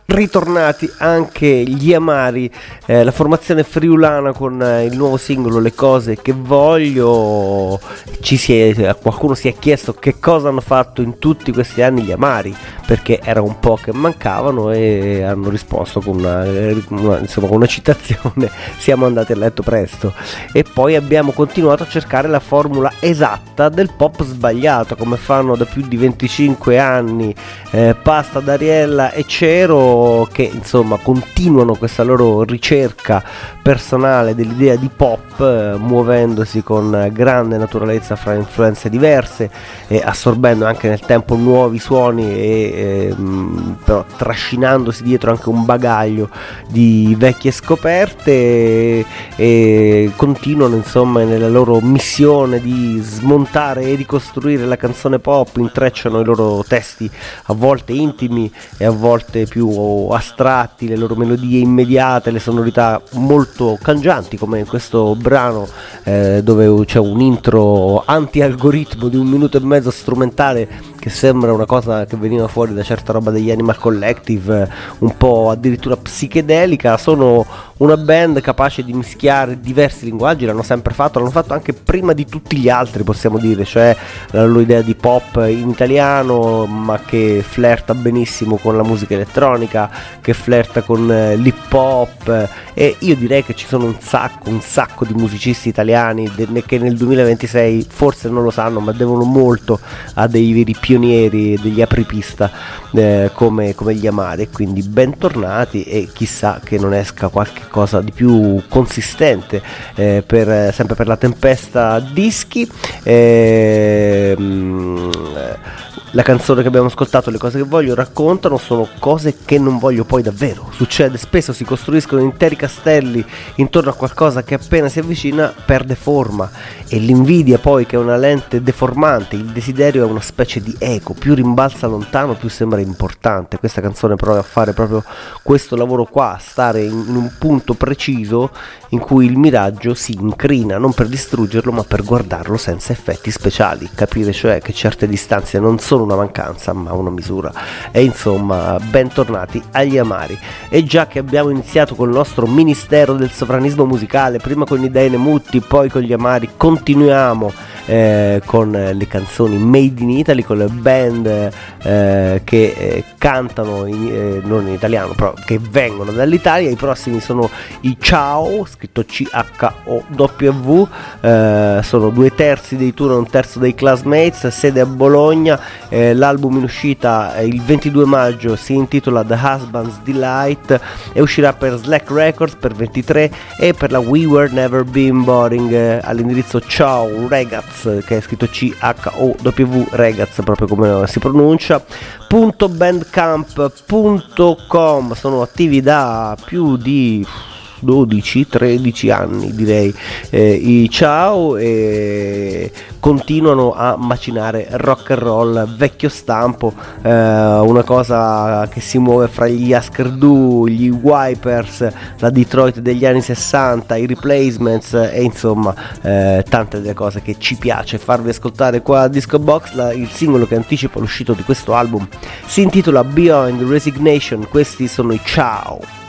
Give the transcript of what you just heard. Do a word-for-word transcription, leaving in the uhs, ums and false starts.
ritornati anche gli Amari, eh, la formazione friulana con eh, il nuovo singolo Le cose che voglio. Ci si è, qualcuno si è chiesto che cosa hanno fatto in tutti questi anni gli Amari, perché era un po' che mancavano, e hanno risposto con una, una, insomma, con una citazione: siamo andati a letto presto. E poi abbiamo continuato a cercare la formula esatta del pop sbagliato, come fanno da più di venticinque anni eh, Pasta, D'Ariella e Cero, che insomma continuano questa loro ricerca personale dell'idea di pop, eh, muovendosi con grande naturalezza fra influenze diverse, e assorbendo anche nel tempo nuovi suoni, e ehm, però trascinandosi dietro anche un bagaglio di vecchie scoperte, e, e continuano insomma nella loro missione di smontare e ricostruire la canzone pop. Intrecciano i loro testi a volte intimi e a volte più astratti, le loro melodie immediate, le sonorità molto cangianti, come in questo brano eh, dove c'è un intro anti-algoritmo di un minuto e mezzo strumentale che sembra una cosa che veniva fuori da certa roba degli Animal Collective, un po' addirittura psichedelica. Sono una band capace di mischiare diversi linguaggi, l'hanno sempre fatto, l'hanno fatto anche prima di tutti gli altri, possiamo dire, cioè la loro idea di pop in italiano, ma che flirta benissimo con la musica elettronica, che flirta con l'hip hop, e io direi che ci sono un sacco, un sacco di musicisti italiani che nel duemilaventisei forse non lo sanno, ma devono molto a dei veri pionieri, degli apripista eh, come, come gli Amari. Quindi bentornati, e chissà che non esca qualche cosa di più consistente eh, per, sempre per la Tempesta Dischi. eh, La canzone che abbiamo ascoltato, Le cose che voglio, raccontano sono cose che non voglio poi davvero. Succede spesso, si costruiscono interi castelli intorno a qualcosa che appena si avvicina perde forma, e l'invidia poi, che è una lente deformante, il desiderio è una specie di eco, più rimbalza lontano più sembra importante. Questa canzone prova a fare proprio questo lavoro qua, stare in, in un punto preciso in cui il miraggio si incrina, non per distruggerlo ma per guardarlo senza effetti speciali, capire cioè che certe distanze non sono una mancanza ma una misura. E insomma, bentornati agli Amari. E già che abbiamo iniziato col nostro ministero del sovranismo musicale, prima con i Dei Nemutti, poi con gli Amari, continuiamo eh, con le canzoni made in Italy, con le band eh, che eh, cantano in, eh, non in italiano, però che vengono dall'Italia. I prossimi sono i Ciao, scritto C H O W, eh, sono due terzi dei tour e un terzo dei Classmates, sede a Bologna. Eh, l'album in uscita eh, il ventidue maggio si intitola The Husband's Delight e uscirà per Slack Records per ventitré e per la We Were Never Been Boring eh, all'indirizzo Ciao Regaz, che è scritto C H O W Regaz, proprio come si pronuncia, punto bandcamp punto com. Sono attivi da più di dodici tredici anni, direi, eh, i Ciao, e continuano a macinare rock and roll vecchio stampo, eh, una cosa che si muove fra gli Husker Du, gli Wipers, la Detroit degli anni sessanta, i Replacements, e insomma eh, tante delle cose che ci piace farvi ascoltare qua a Disco Box. La, il singolo che anticipa l'uscita di questo album si intitola Beyond Resignation. Questi sono i Ciao.